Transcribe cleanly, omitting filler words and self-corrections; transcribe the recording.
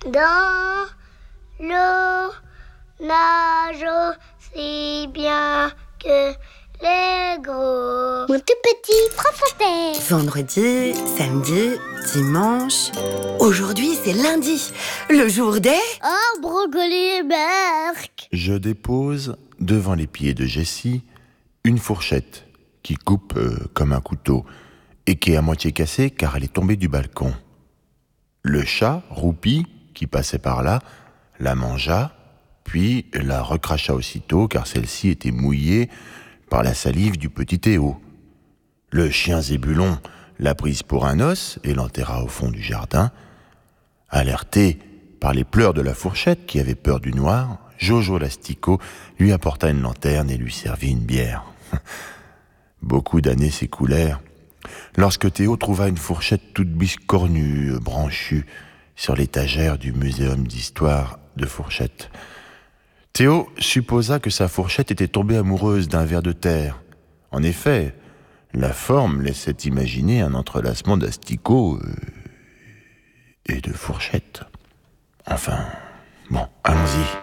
dans l'eau nage aussi bien que les gros. Mon tout petit professeur. Vendredi, samedi, dimanche. Aujourd'hui, c'est lundi, le jour des... Oh, brocoli et berk. Je dépose devant les pieds de Jessie une fourchette qui coupe comme un couteau et qui est à moitié cassée car elle est tombée du balcon. Le chat, Roupi, qui passait par là, la mangea, puis la recracha aussitôt car celle-ci était mouillée par la salive du petit Théo. Le chien Zébulon l'a prise pour un os et l'enterra au fond du jardin. Alerté par les pleurs de la fourchette qui avait peur du noir, Jojo l'asticot lui apporta une lanterne et lui servit une bière. Beaucoup d'années s'écoulèrent lorsque Théo trouva une fourchette toute biscornue, branchue, sur l'étagère du muséum d'histoire de fourchettes. Théo supposa que sa fourchette était tombée amoureuse d'un ver de terre. En effet, la forme laissait imaginer un entrelacement d'asticots et de fourchettes. Enfin, bon, allons-y.